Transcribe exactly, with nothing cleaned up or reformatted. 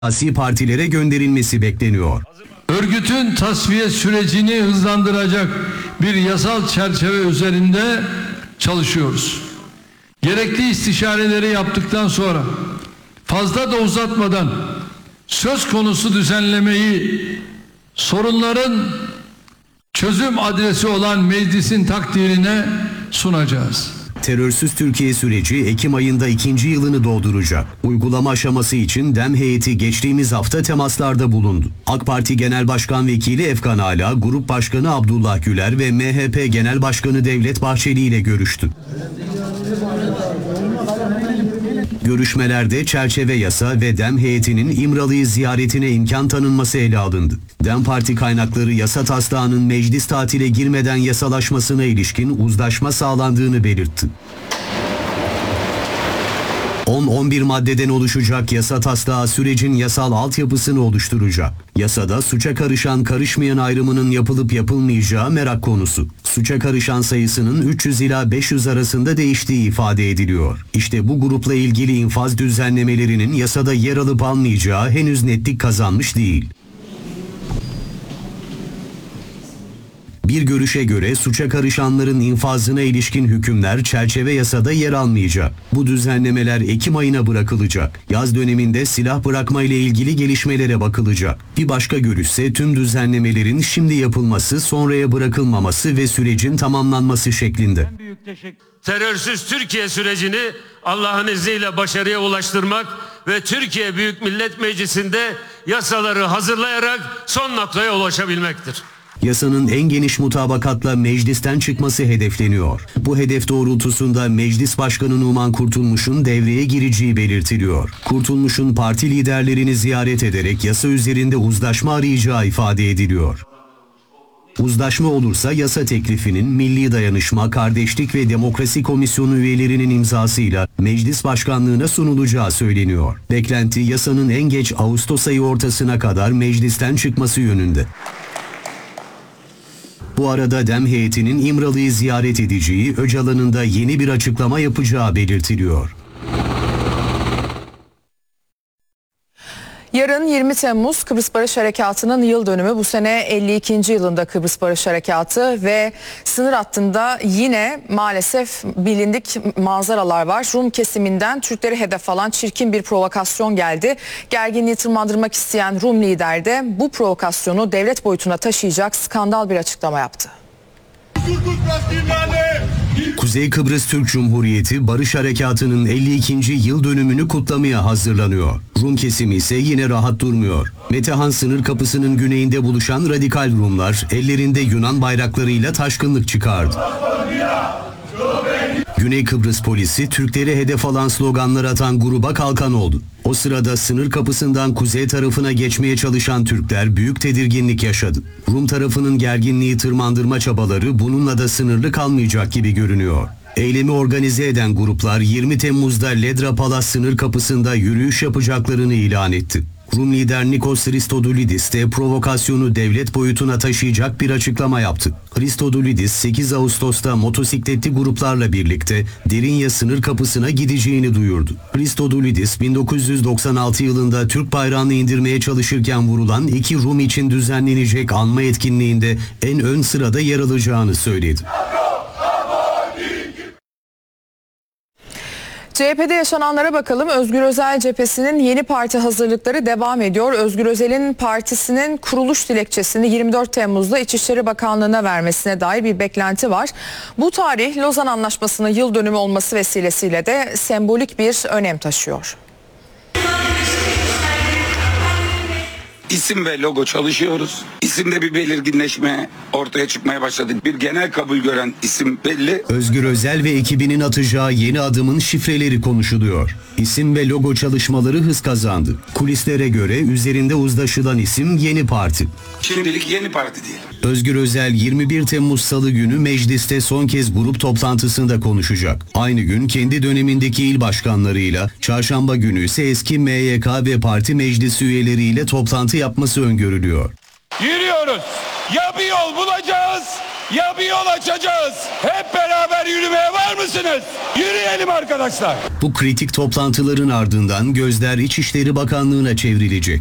siyasi partilere gönderilmesi bekleniyor. Örgütün tasfiye sürecini hızlandıracak bir yasal çerçeve üzerinde çalışıyoruz. Gerekli istişareleri yaptıktan sonra fazla da uzatmadan söz konusu düzenlemeyi sorunların çözüm adresi olan meclisin takdirine sunacağız. Terörsüz Türkiye süreci Ekim ayında ikinci yılını dolduracak. Uygulama aşaması için DEM heyeti geçtiğimiz hafta temaslarda bulundu. AK Parti Genel Başkan Vekili Efkan Ala, Grup Başkanı Abdullah Güler ve M H P Genel Başkanı Devlet Bahçeli ile görüştü. Görüşmelerde çerçeve yasa ve DEM heyetinin İmralı'yı ziyaretine imkan tanınması ele alındı. DEM Parti kaynakları yasa taslağının meclis tatile girmeden yasalaşmasına ilişkin uzlaşma sağlandığını belirtti. on on bir maddeden oluşacak yasa taslağı sürecin yasal altyapısını oluşturacak. Yasada suça karışan karışmayan ayrımının yapılıp yapılmayacağı merak konusu. Suça karışan sayısının üç yüz ila beş yüz arasında değiştiği ifade ediliyor. İşte bu grupla ilgili infaz düzenlemelerinin yasada yer alıp almayacağı henüz netlik kazanmış değil. Bir görüşe göre suça karışanların infazına ilişkin hükümler çerçeve yasada yer almayacak. Bu düzenlemeler Ekim ayına bırakılacak. Yaz döneminde silah bırakma ile ilgili gelişmelere bakılacak. Bir başka görüşse tüm düzenlemelerin şimdi yapılması, sonraya bırakılmaması ve sürecin tamamlanması şeklinde. Terörsüz Türkiye sürecini Allah'ın izniyle başarıya ulaştırmak ve Türkiye Büyük Millet Meclisi'nde yasaları hazırlayarak son noktaya ulaşabilmektir. Yasanın en geniş mutabakatla meclisten çıkması hedefleniyor. Bu hedef doğrultusunda Meclis Başkanı Numan Kurtulmuş'un devreye gireceği belirtiliyor. Kurtulmuş'un parti liderlerini ziyaret ederek yasa üzerinde uzlaşma arayacağı ifade ediliyor. Uzlaşma olursa yasa teklifinin Milli Dayanışma, Kardeşlik ve Demokrasi Komisyonu üyelerinin imzasıyla Meclis Başkanlığına sunulacağı söyleniyor. Beklenti yasanın en geç Ağustos ayı ortasına kadar meclisten çıkması yönünde. Bu arada DEM heyetinin İmralı'yı ziyaret edeceği, Öcalan'ın da yeni bir açıklama yapacağı belirtiliyor. Yarın yirmi Temmuz Kıbrıs Barış Harekatı'nın yıl dönümü. Bu sene elli ikinci yılında Kıbrıs Barış Harekatı ve sınır hattında yine maalesef bilindik manzaralar var. Rum kesiminden Türkleri hedef alan çirkin bir provokasyon geldi. Gerginliği tırmandırmak isteyen Rum lider de bu provokasyonu devlet boyutuna taşıyacak skandal bir açıklama yaptı. Kuzey Kıbrıs Türk Cumhuriyeti Barış Harekatı'nın elli ikinci yıl dönümünü kutlamaya hazırlanıyor. Rum kesimi ise yine rahat durmuyor. Metehan sınır kapısının güneyinde buluşan radikal Rumlar ellerinde Yunan bayraklarıyla taşkınlık çıkardı. Güney Kıbrıs polisi Türkleri hedef alan sloganlar atan gruba kalkan oldu. O sırada sınır kapısından kuzey tarafına geçmeye çalışan Türkler büyük tedirginlik yaşadı. Rum tarafının gerginliği tırmandırma çabaları bununla da sınırlı kalmayacak gibi görünüyor. Eylemi organize eden gruplar yirmi Temmuz'da Ledra Palas sınır kapısında yürüyüş yapacaklarını ilan etti. Rum lider Nikos Christodoulidis de provokasyonu devlet boyutuna taşıyacak bir açıklama yaptı. Christodoulidis sekiz Ağustos'ta motosikletli gruplarla birlikte Derinye sınır kapısına gideceğini duyurdu. Christodoulidis bin dokuz yüz doksan altı yılında Türk bayrağını indirmeye çalışırken vurulan iki Rum için düzenlenecek anma etkinliğinde en ön sırada yer alacağını söyledi. C H P'de yaşananlara bakalım. Özgür Özel cephesinin yeni parti hazırlıkları devam ediyor. Özgür Özel'in partisinin kuruluş dilekçesini yirmi dört Temmuz'da İçişleri Bakanlığı'na vermesine dair bir beklenti var. Bu tarih Lozan Anlaşması'nın yıl dönümü olması vesilesiyle de sembolik bir önem taşıyor. İsim ve logo çalışıyoruz. İsimde bir belirginleşme ortaya çıkmaya başladı. Bir genel kabul gören isim belli. Özgür Özel ve ekibinin atacağı yeni adımın şifreleri konuşuluyor. İsim ve logo çalışmaları hız kazandı. Kulislere göre üzerinde uzlaşılan isim Yeni Parti. Şimdilik Yeni Parti değil. Özgür Özel yirmi bir Temmuz Salı günü mecliste son kez grup toplantısında konuşacak. Aynı gün kendi dönemindeki il başkanlarıyla, çarşamba günü ise eski M Y K ve parti meclisi üyeleriyle toplantı yapması öngörülüyor. Yürüyoruz. Ya bir yol bulacağız ya bir yol açacağız. Hep beraber yürümeye var mısınız? Yürüyelim arkadaşlar. Bu kritik toplantıların ardından gözler İçişleri Bakanlığı'na çevrilecek.